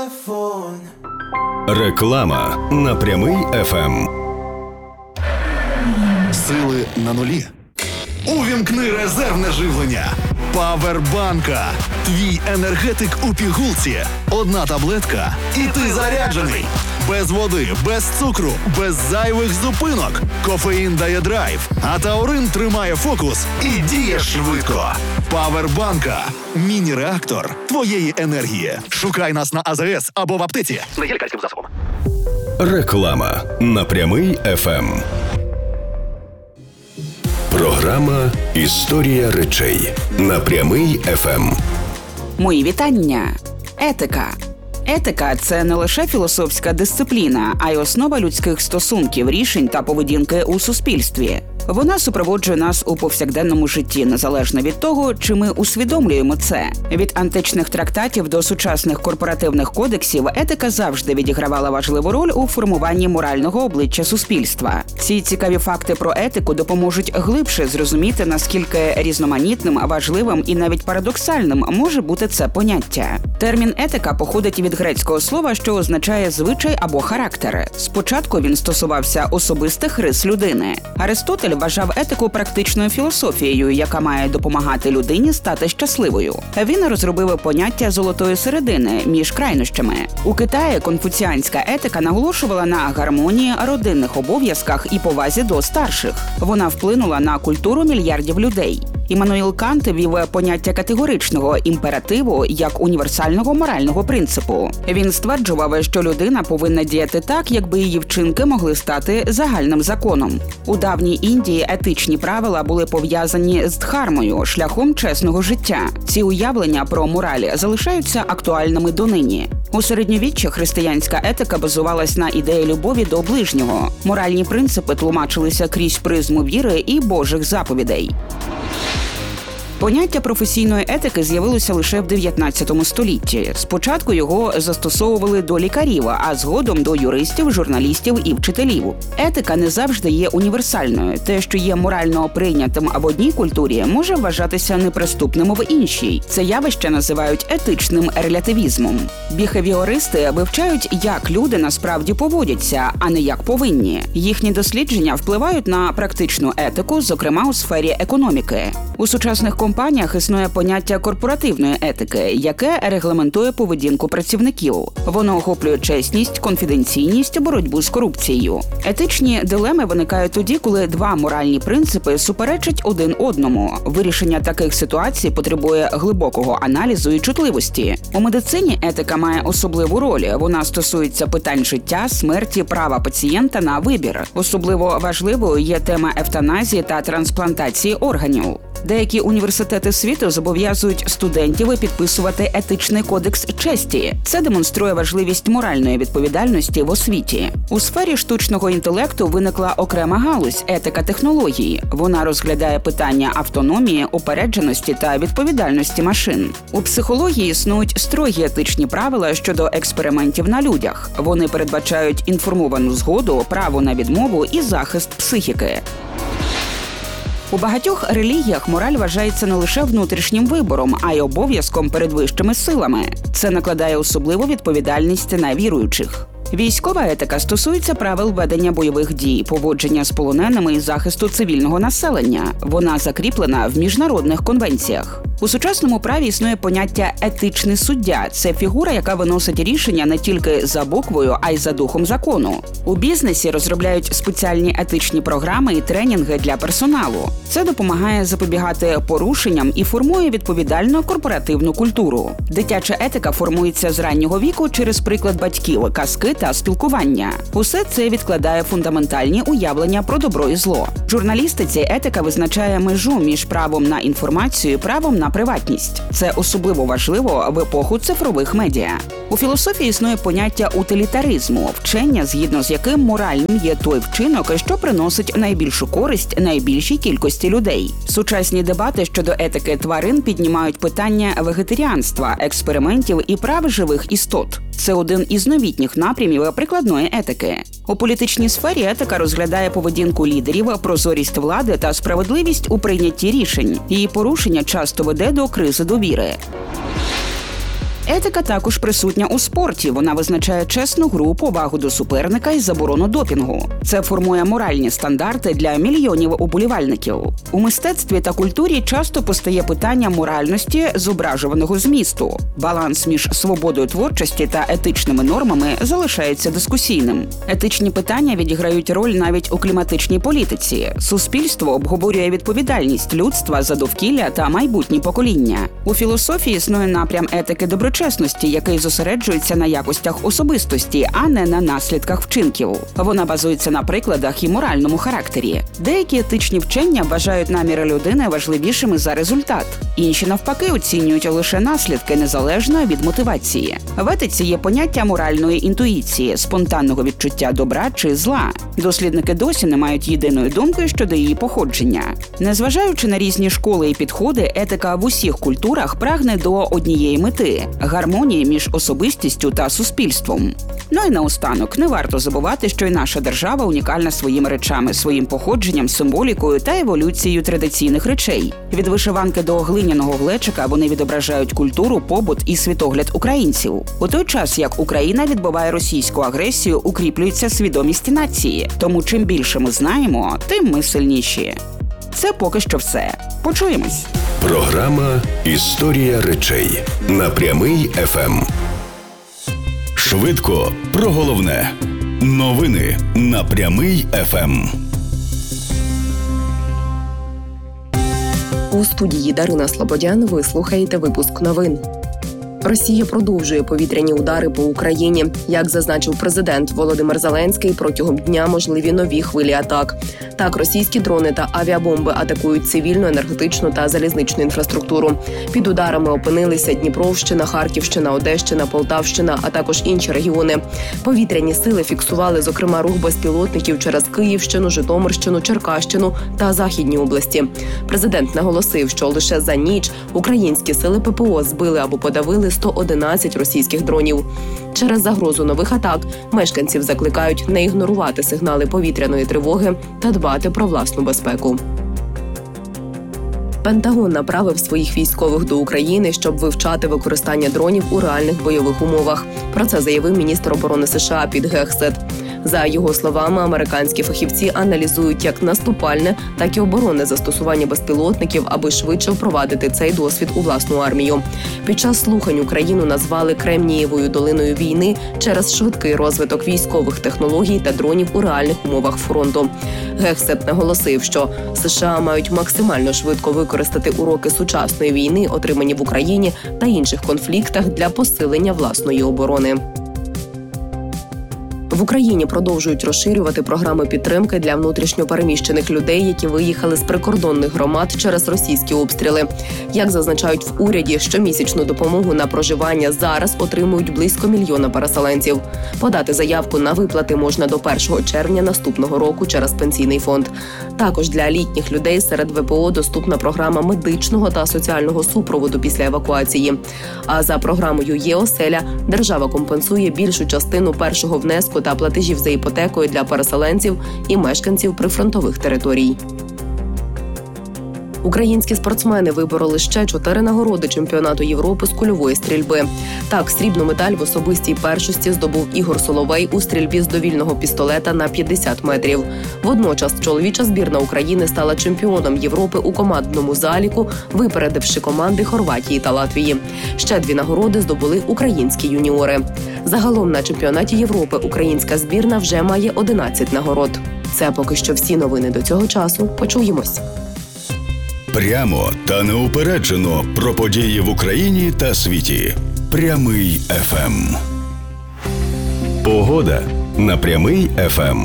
Реклама на Прямий ФМ. Сили на нулі. Увімкни резервне живлення. Павербанка. Твій енергетик у пігулці. Одна таблетка і ти заряджений. Без води, без цукру, без зайвих зупинок. Кофеїн дає драйв, а таурин тримає фокус і діє швидко. Павербанка. Міні-реактор твоєї енергії. Шукай нас на АЗС або в аптеці. Не є лікарським засобом. Реклама на Прямий ФМ. Програма «Історія речей» на Прямий ФМ. Мої вітання. Етика. Етика – це не лише філософська дисципліна, а й основа людських стосунків, рішень та поведінки у суспільстві. Вона супроводжує нас у повсякденному житті, незалежно від того, чи ми усвідомлюємо це. Від античних трактатів до сучасних корпоративних кодексів етика завжди відігравала важливу роль у формуванні морального обличчя суспільства. Ці цікаві факти про етику допоможуть глибше зрозуміти, наскільки різноманітним, важливим і навіть парадоксальним може бути це поняття. Термін етика походить від грецького слова, що означає звичай або характер. Спочатку він стосувався особистих рис людини. Аристотель вважав етику практичною філософією, яка має допомагати людині стати щасливою. Він розробив поняття золотої середини між крайнощами. У Китаї конфуціанська етика наголошувала на гармонії, родинних обов'язках і повазі до старших. Вона вплинула на культуру мільярдів людей. Іммануїл Кант ввів поняття категоричного імперативу як універсального морального принципу. Він стверджував, що людина повинна діяти так, якби її вчинки могли стати загальним законом. У давній Індії етичні правила були пов'язані з дхармою, шляхом чесного життя. Ці уявлення про мораль залишаються актуальними донині. У середньовіччі християнська етика базувалась на ідеї любові до ближнього. Моральні принципи тлумачилися крізь призму віри і Божих заповідей. Поняття професійної етики з'явилося лише в 19 столітті. Спочатку його застосовували до лікарів, а згодом до юристів, журналістів і вчителів. Етика не завжди є універсальною. Те, що є морально прийнятим в одній культурі, може вважатися неприступним в іншій. Це явище називають етичним релятивізмом. Біхевіористи вивчають, як люди насправді поводяться, а не як повинні. Їхні дослідження впливають на практичну етику, зокрема у сфері економіки. У сучасних компаніях існує поняття корпоративної етики, яке регламентує поведінку працівників. Воно охоплює чесність, конфіденційність, боротьбу з корупцією. Етичні дилеми виникають тоді, коли два моральні принципи суперечать один одному. Вирішення таких ситуацій потребує глибокого аналізу і чутливості. У медицині етика має особливу роль. Вона стосується питань життя, смерті, права пацієнта на вибір. Особливо важливою є тема евтаназії та трансплантації органів. Деякі університети світу зобов'язують студентів підписувати етичний кодекс честі. Це демонструє важливість моральної відповідальності в освіті. У сфері штучного інтелекту виникла окрема галузь – етика технологій. Вона розглядає питання автономії, упередженості та відповідальності машин. У психології існують строгі етичні правила щодо експериментів на людях. Вони передбачають інформовану згоду, право на відмову і захист психіки. У багатьох релігіях мораль вважається не лише внутрішнім вибором, а й обов'язком перед вищими силами. Це накладає особливу відповідальність на віруючих. Військова етика стосується правил ведення бойових дій, поводження з полоненими і захисту цивільного населення. Вона закріплена в міжнародних конвенціях. У сучасному праві існує поняття «етичний суддя». Це фігура, яка виносить рішення не тільки за буквою, а й за духом закону. У бізнесі розробляють спеціальні етичні програми і тренінги для персоналу. Це допомагає запобігати порушенням і формує відповідальну корпоративну культуру. Дитяча етика формується з раннього віку через приклад батьків, казки та спілкування. Усе це відкладає фундаментальні уявлення про добро і зло. В журналістиці етика визначає межу між правом на інформацію і правом на приватність. Це особливо важливо в епоху цифрових медіа. У філософії існує поняття утилітаризму – вчення, згідно з яким моральним є той вчинок, що приносить найбільшу користь найбільшій кількості людей. Сучасні дебати щодо етики тварин піднімають питання вегетаріанства, експериментів і прав живих істот. Це один із новітніх напрямів прикладної етики. У політичній сфері етика розглядає поведінку лідерів, прозорість влади та справедливість у прийнятті рішень. Її порушення часто веде до кризи довіри. Етика також присутня у спорті. Вона визначає чесну гру, повагу до суперника і заборону допінгу. Це формує моральні стандарти для мільйонів уболівальників. У мистецтві та культурі часто постає питання моральності зображуваного змісту. Баланс між свободою творчості та етичними нормами залишається дискусійним. Етичні питання відіграють роль навіть у кліматичній політиці. Суспільство обговорює відповідальність людства за довкілля та майбутні покоління. У філософії існує напрям етики доброчесності, який зосереджується на якостях особистості, а не на наслідках вчинків. Вона базується на прикладах і моральному характері. Деякі етичні вчення вважають наміри людини важливішими за результат. Інші, навпаки, оцінюють лише наслідки незалежно від мотивації. В етиці є поняття моральної інтуїції, спонтанного відчуття добра чи зла. Дослідники досі не мають єдиної думки щодо її походження. Незважаючи на різні школи і підходи, етика в усіх культурах прагне до однієї мети – гармонії між особистістю та суспільством. Ну і наостанок, не варто забувати, що і наша держава унікальна своїми речами, своїм походженням, символікою та еволюцією традиційних речей. Від вишиванки до глиняного глечика вони відображають культуру, побут і світогляд українців. У той час, як Україна відбиває російську агресію, укріплюється свідомість нації. Тому чим більше ми знаємо, тим ми сильніші. Це поки що все. Почуємось. Програма «Історія речей» на Прямий ФМ. Швидко про головне. Новини на Прямий ФМ. У студії Дарина Слободян ви слухаєте випуск новин. Росія продовжує повітряні удари по Україні. Як зазначив президент Володимир Зеленський, протягом дня можливі нові хвилі атак. Так, російські дрони та авіабомби атакують цивільну, енергетичну та залізничну інфраструктуру. Під ударами опинилися Дніпровщина, Харківщина, Одещина, Полтавщина, а також інші регіони. Повітряні сили фіксували, зокрема, рух безпілотників через Київщину, Житомирщину, Черкащину та Західні області. Президент наголосив, що лише за ніч українські сили ППО збили або подавили 111 російських дронів. Через загрозу нових атак мешканців закликають не ігнорувати сигнали повітряної тривоги та дбати про власну безпеку. Пентагон направив своїх військових до України, щоб вивчати використання дронів у реальних бойових умовах. Про це заявив міністр оборони США Піт Гексет. За його словами, американські фахівці аналізують як наступальне, так і оборонне застосування безпілотників, аби швидше впровадити цей досвід у власну армію. Під час слухань Україну назвали Кремнієвою долиною війни через швидкий розвиток військових технологій та дронів у реальних умовах фронту. Гексет наголосив, що США мають максимально швидко використати уроки сучасної війни, отримані в Україні та інших конфліктах, для посилення власної оборони. В Україні продовжують розширювати програми підтримки для внутрішньо переміщених людей, які виїхали з прикордонних громад через російські обстріли. Як зазначають в уряді, щомісячну допомогу на проживання зараз отримують близько 1 мільйона переселенців. Подати заявку на виплати можна до 1 червня наступного року через пенсійний фонд. Також для літніх людей серед ВПО доступна програма медичного та соціального супроводу після евакуації. А за програмою «Є-оселя» держава компенсує більшу частину першого внеску та платежів за іпотекою для переселенців і мешканців прифронтових територій. Українські спортсмени вибороли ще 4 нагороди чемпіонату Європи з кульової стрільби. Так, срібну медаль в особистій першості здобув Ігор Соловей у стрільбі з довільного пістолета на 50 метрів. Водночас чоловіча збірна України стала чемпіоном Європи у командному заліку, випередивши команди Хорватії та Латвії. Ще 2 нагороди здобули українські юніори. Загалом на чемпіонаті Європи українська збірна вже має 11 нагород. Це поки що всі новини до цього часу. Почуємось. Прямо та неупереджено про події в Україні та світі. Прямий ФМ. Погода на Прямий ФМ.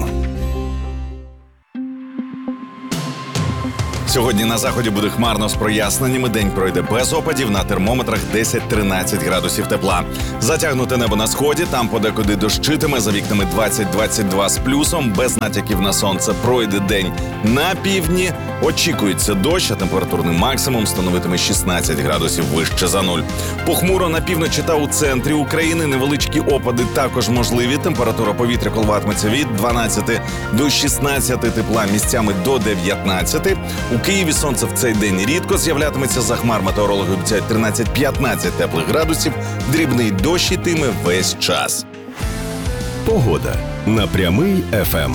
Сьогодні на заході буде хмарно з проясненнями. День пройде без опадів, на термометрах 10-13 градусів тепла. Затягнуте небо на сході, там подекуди дощитиме, за вікнами 20-22 з плюсом, без натяків на сонце. Пройде день на півдні, очікується дощ, а температурний максимум становитиме 16 градусів вище за нуль. Похмуро на півночі та у центрі України, невеличкі опади також можливі. Температура повітря коливатиметься від 12 до 16 тепла, місцями до 19. У Києві сонце в цей день рідко з'являтиметься, за хмар метеорологи обіцяють 13-15 теплих градусів, дрібний дощ ітиме весь час. Погода на Прямий ФМ.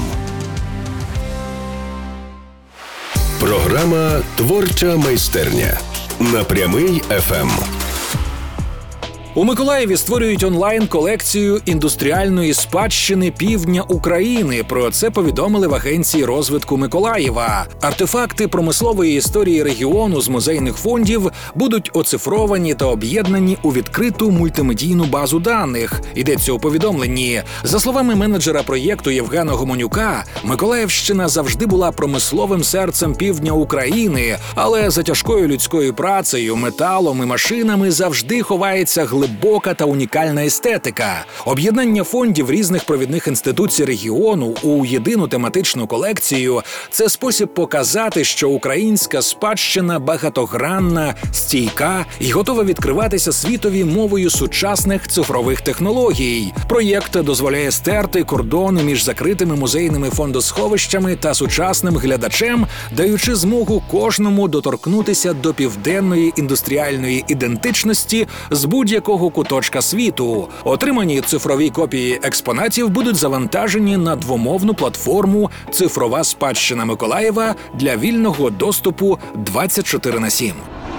Програма «Творча майстерня» на Прямий ФМ. У Миколаєві створюють онлайн-колекцію індустріальної спадщини півдня України. Про це повідомили в Агенції розвитку Миколаєва. Артефакти промислової історії регіону з музейних фондів будуть оцифровані та об'єднані у відкриту мультимедійну базу даних. Йдеться у повідомленні. За словами менеджера проєкту Євгена Гомонюка, Миколаївщина завжди була промисловим серцем півдня України, але за тяжкою людською працею, металом і машинами завжди ховається глибока та унікальна естетика. Об'єднання фондів різних провідних інституцій регіону у єдину тематичну колекцію – це спосіб показати, що українська спадщина багатогранна, стійка і готова відкриватися світові мовою сучасних цифрових технологій. Проєкт дозволяє стерти кордони між закритими музейними фондосховищами та сучасним глядачем, даючи змогу кожному доторкнутися до південної індустріальної ідентичності з будь-якого куточка світу. Отримані цифрові копії експонатів будуть завантажені на двомовну платформу «Цифрова спадщина Миколаєва» для вільного доступу 24/7.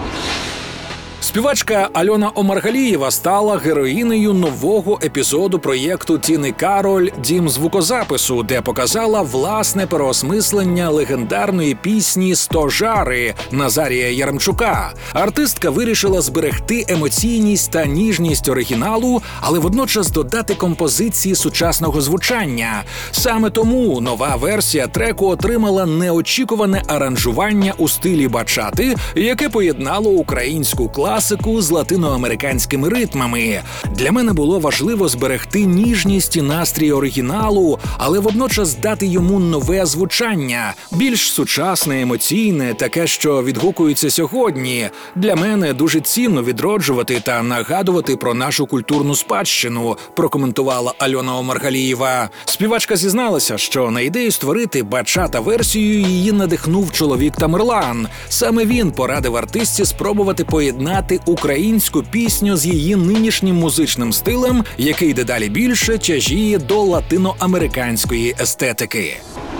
Співачка Альона Омаргалієва стала героїнею нового епізоду проєкту Тіни Кароль «Дім звукозапису», де показала власне переосмислення легендарної пісні «100 жари» Назарія Яремчука. Артистка вирішила зберегти емоційність та ніжність оригіналу, але водночас додати композиції сучасного звучання. Саме тому нова версія треку отримала неочікуване аранжування у стилі бачати, яке поєднало українську класику з латиноамериканськими ритмами. Для мене було важливо зберегти ніжність і настрій оригіналу, але водночас дати йому нове звучання, більш сучасне, емоційне, таке, що відгукується сьогодні. Для мене дуже цінно відроджувати та нагадувати про нашу культурну спадщину, прокоментувала Альона Омаргалієва. Співачка зізналася, що на ідею створити бачата-версію її надихнув чоловік Тамерлан. Саме він порадив артистці спробувати поєднати українську пісню з її нинішнім музичним стилем, який дедалі більше тяжіє до латиноамериканської естетики.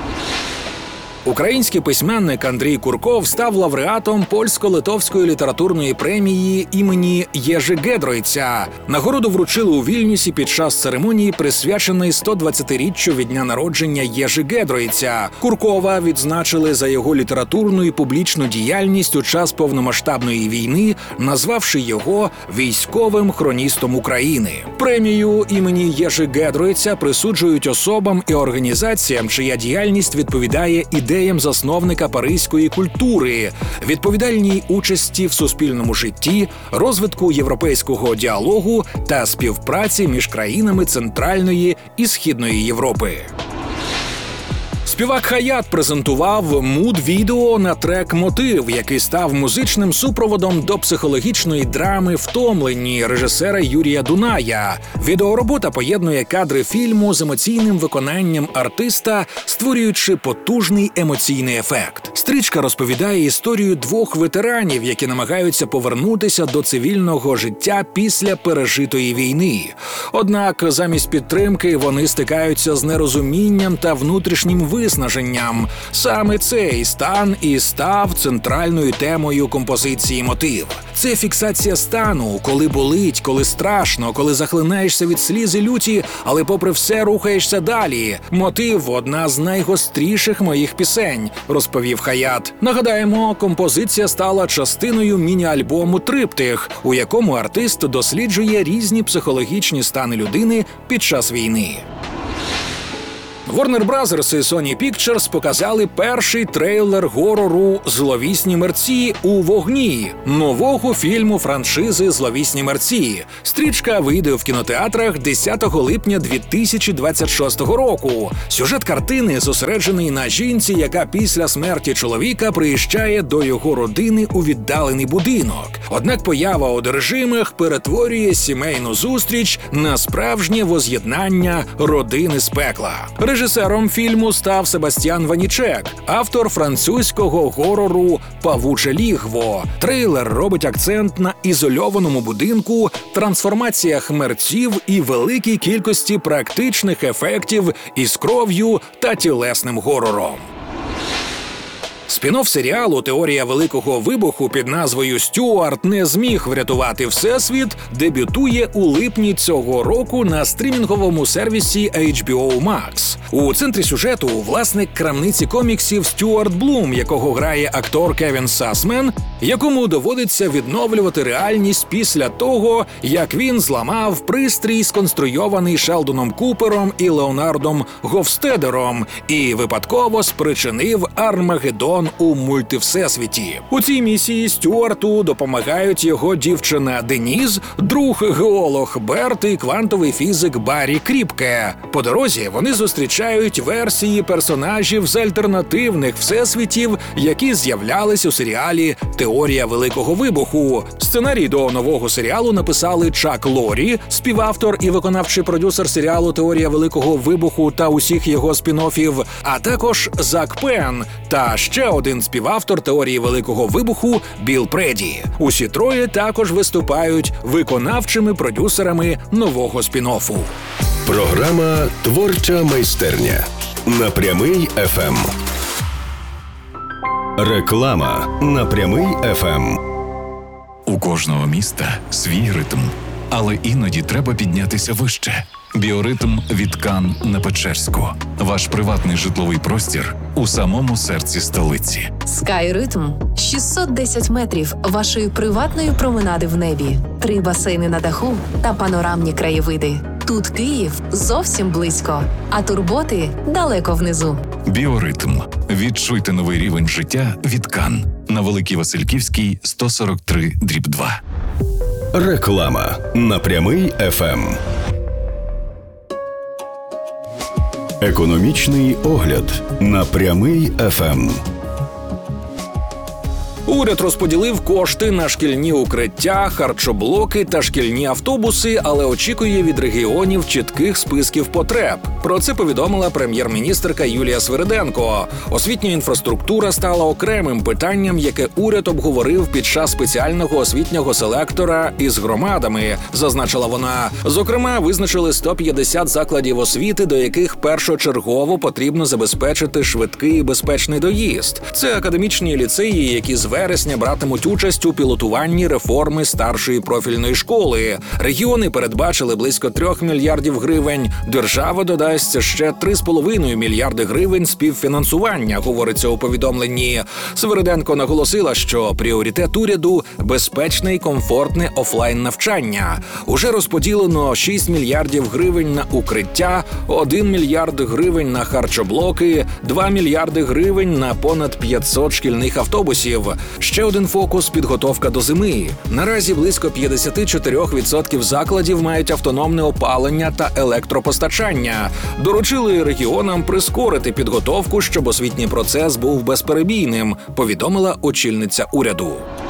Український письменник Андрій Курков став лауреатом польсько-литовської літературної премії імені Єжи Гедройця. Нагороду вручили у Вільнюсі під час церемонії, присвяченої 120-річчю від дня народження Єжи Гедройця. Куркова відзначили за його літературну і публічну діяльність у час повномасштабної війни, назвавши його військовим хроністом України. Премію імені Єжи Гедройця присуджують особам і організаціям, чия діяльність відповідає ідеям засновника паризької культури, відповідальній участі в суспільному житті, розвитку європейського діалогу та співпраці між країнами Центральної і Східної Європи. Співак Хаят презентував муд-відео на трек «Мотив», який став музичним супроводом до психологічної драми «Втомлені» режисера Юрія Дуная. Відеоробота поєднує кадри фільму з емоційним виконанням артиста, створюючи потужний емоційний ефект. Стрічка розповідає історію двох ветеранів, які намагаються повернутися до цивільного життя після пережитої війни. Однак замість підтримки вони стикаються з нерозумінням та внутрішнім виснаженням. Саме цей стан і став центральною темою композиції «Мотив». Це фіксація стану, коли болить, коли страшно, коли захлинаєшся від сліз і люті, але попри все рухаєшся далі. «Мотив» – одна з найгостріших моїх пісень, розповів Хаят. Нагадаємо, композиція стала частиною міні-альбому «Триптих», у якому артист досліджує різні психологічні стани людини під час війни. Warner Bros. І Sony Pictures показали перший трейлер горору «Зловісні мерці у вогні» нового фільму франшизи «Зловісні мерці». Стрічка вийде в кінотеатрах 10 липня 2026 року. Сюжет картини зосереджений на жінці, яка після смерті чоловіка приїжджає до його родини у віддалений будинок. Однак поява одержимих перетворює сімейну зустріч на справжнє воз'єднання родини з пекла. Режисером фільму став Себастьян Ванічек, автор французького горору «Павуче лігво». Трейлер робить акцент на ізольованому будинку, трансформаціях мерців і великій кількості практичних ефектів із кров'ю та тілесним горором. Спін-офф серіалу «Теорія Великого Вибуху» під назвою «Стюарт не зміг врятувати Всесвіт» дебютує у липні цього року на стрімінговому сервісі HBO Max. У центрі сюжету власник крамниці коміксів Стюарт Блум, якого грає актор Кевін Сасмен, якому доводиться відновлювати реальність після того, як він зламав пристрій, сконструйований Шелдоном Купером і Леонардом Говстедером, і випадково спричинив Армагеддон у мультивсесвіті. У цій місії Стюарту допомагають його дівчина Деніз, друг-геолог Берт і квантовий фізик Баррі Кріпке. По дорозі вони зустрічають версії персонажів з альтернативних всесвітів, які з'являлись у серіалі «Теорія Великого Вибуху». Сценарій до нового серіалу написали Чак Лорі, співавтор і виконавчий продюсер серіалу «Теорія Великого Вибуху» та усіх його спін-оффів, а також Зак Пен та ще один співавтор «Теорії Великого Вибуху» Білл Преді. Усі троє також виступають виконавчими продюсерами нового спін-оффу. Програма «Творча майстерня» на Прямий ФМ. Реклама на Прямий ФМ. У кожного міста свій ритм, але іноді треба піднятися вище. Біоритм від Кан на Печерську. Ваш приватний житловий простір у самому серці столиці. Скайритм – 610 метрів вашої приватної променади в небі, 3 басейни на даху та панорамні краєвиди. Тут Київ зовсім близько, а турботи далеко внизу. Біоритм. Відчуйте новий рівень життя від Кан. На Великій Васильківській, 143/2. Реклама на Прямий ФМ. Економічний огляд на Прямий ФМ. Уряд розподілив кошти на шкільні укриття, харчоблоки та шкільні автобуси, але очікує від регіонів чітких списків потреб. Про це повідомила прем'єр-міністерка Юлія Свириденко. Освітня інфраструктура стала окремим питанням, яке уряд обговорив під час спеціального освітнього селектора із громадами, зазначила вона. Зокрема, визначили 150 закладів освіти, до яких першочергово потрібно забезпечити швидкий і безпечний доїзд. Це академічні ліцеї, які з вересня братимуть участь у пілотуванні реформи старшої профільної школи. Регіони передбачили близько 3 мільярдів гривень. Держава додасть ще 3,5 мільярди гривень співфінансування, говориться у повідомленні. Свириденко наголосила, що пріоритет уряду – безпечне і комфортне офлайн-навчання. Уже розподілено 6 мільярдів гривень на укриття, 1 мільярд гривень на харчоблоки, 2 мільярди гривень на понад 500 шкільних автобусів. Ще один фокус – підготовка до зими. Наразі близько 54% закладів мають автономне опалення та електропостачання. Доручили регіонам прискорити підготовку, щоб освітній процес був безперебійним, повідомила очільниця уряду.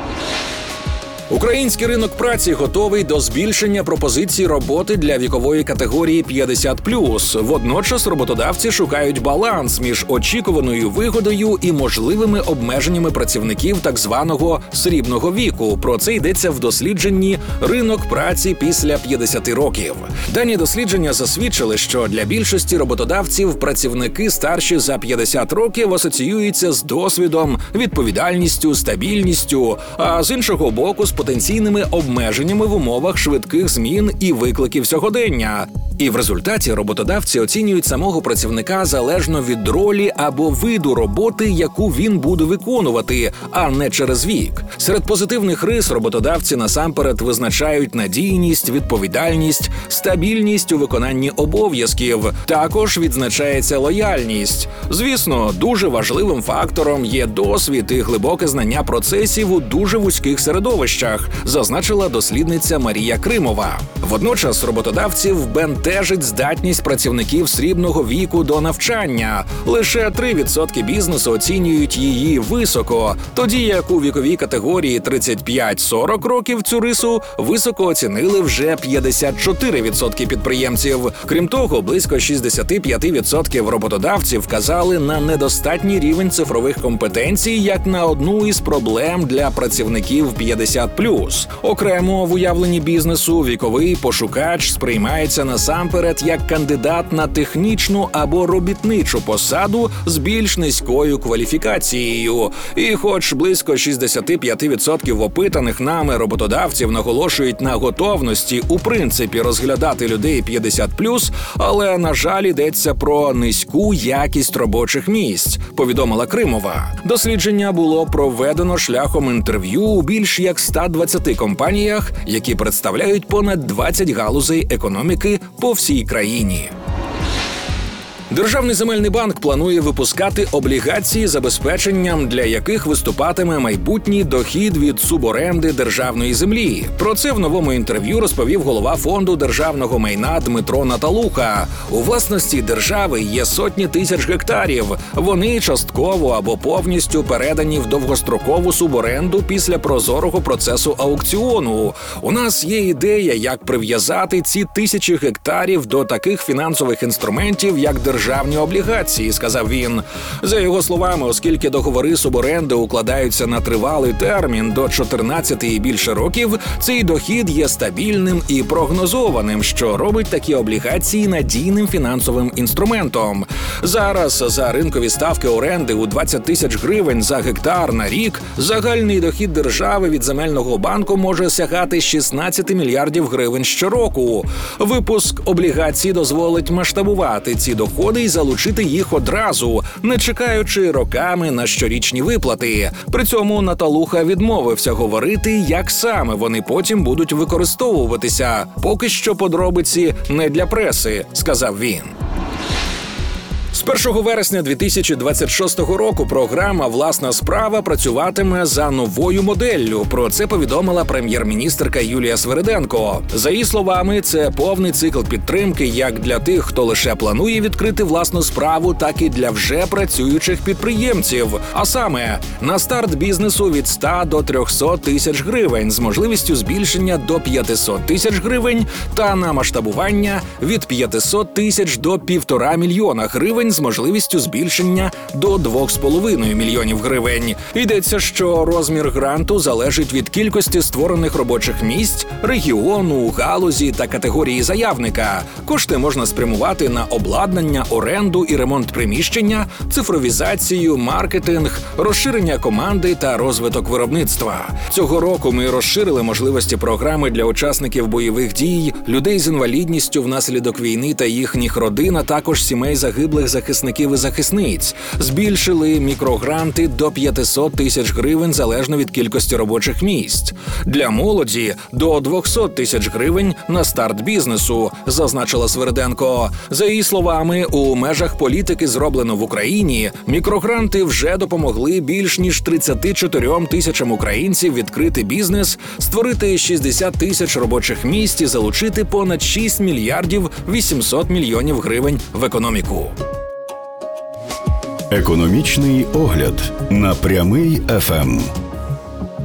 Український ринок праці готовий до збільшення пропозицій роботи для вікової категорії 50+. Водночас роботодавці шукають баланс між очікуваною вигодою і можливими обмеженнями працівників так званого срібного віку. Про це йдеться в дослідженні «Ринок праці після 50 років». Дані дослідження засвідчили, що для більшості роботодавців працівники старші за 50 років асоціюються з досвідом, відповідальністю, стабільністю, а з іншого боку – з потенційними обмеженнями в умовах швидких змін і викликів сьогодення. І в результаті роботодавці оцінюють самого працівника залежно від ролі або виду роботи, яку він буде виконувати, а не через вік. Серед позитивних рис роботодавці насамперед визначають надійність, відповідальність, стабільність у виконанні обов'язків. Також відзначається лояльність. Звісно, дуже важливим фактором є досвід і глибоке знання процесів у дуже вузьких середовищах, зазначила дослідниця Марія Кримова. Водночас роботодавців бентежить бентежить здатність працівників срібного віку до навчання. Лише 3% бізнесу оцінюють її високо, тоді як у віковій категорії 35-40 років цю рису високо оцінили вже 54% підприємців. Крім того, близько 65% роботодавців вказали на недостатній рівень цифрових компетенцій як на одну із проблем для працівників 50+. Окремо в уявленні бізнесу віковий пошукач сприймається насамперед як кандидат на технічну або робітничу посаду з більш низькою кваліфікацією. І хоч близько 65% опитаних нами роботодавців наголошують на готовності у принципі розглядати людей 50+, але, на жаль, йдеться про низьку якість робочих місць, повідомила Кримова. Дослідження було проведено шляхом інтерв'ю у більш як 120 компаніях, які представляють понад 20 галузей економіки по всій країні. Державний земельний банк планує випускати облігації, забезпеченням для яких виступатиме майбутній дохід від суборенди державної землі. Про це в новому інтерв'ю розповів голова фонду державного майна Дмитро Наталуха. У власності держави є сотні тисяч гектарів. Вони частково або повністю передані в довгострокову суборенду після прозорого процесу аукціону. У нас є ідея, як прив'язати ці тисячі гектарів до таких фінансових інструментів, як державні облігації, сказав він. За його словами, оскільки договори суборенди укладаються на тривалий термін до 14 і більше років, цей дохід є стабільним і прогнозованим, що робить такі облігації надійним фінансовим інструментом. Зараз за ринкові ставки оренди у 20 тисяч гривень за гектар на рік загальний дохід держави від земельного банку може сягати 16 мільярдів гривень щороку. Випуск облігацій дозволить масштабувати ці доходи і залучити їх одразу, не чекаючи роками на щорічні виплати. При цьому Наталуха відмовився говорити, як саме вони потім будуть використовуватися. Поки що подробиці не для преси, сказав він. З 1 вересня 2026 року програма «Власна справа» працюватиме за новою моделлю. Про це повідомила прем'єр-міністерка Юлія Свериденко. За її словами, це повний цикл підтримки як для тих, хто лише планує відкрити власну справу, так і для вже працюючих підприємців. А саме, на старт бізнесу від 100 до 300 тисяч гривень з можливістю збільшення до 500 тисяч гривень та на масштабування від 500 тисяч до 1,5 мільйона гривень з можливістю збільшення до 2,5 мільйонів гривень. Йдеться, що розмір гранту залежить від кількості створених робочих місць, регіону, галузі та категорії заявника. Кошти можна спрямувати на обладнання, оренду і ремонт приміщення, цифровізацію, маркетинг, розширення команди та розвиток виробництва. Цього року ми розширили можливості програми для учасників бойових дій, людей з інвалідністю внаслідок війни та їхніх родин, а також сімей загиблих захисників і захисниць. Збільшили мікрогранти до 500 тисяч гривень залежно від кількості робочих місць. Для молоді – до 200 тисяч гривень на старт бізнесу, зазначила Свериденко. За її словами, у межах політики «Зроблено в Україні» мікрогранти вже допомогли більш ніж 34 тисячам українців відкрити бізнес, створити 60 тисяч робочих місць і залучити понад 6 мільярдів 800 мільйонів гривень в економіку. Економічний огляд на Прямий ФМ.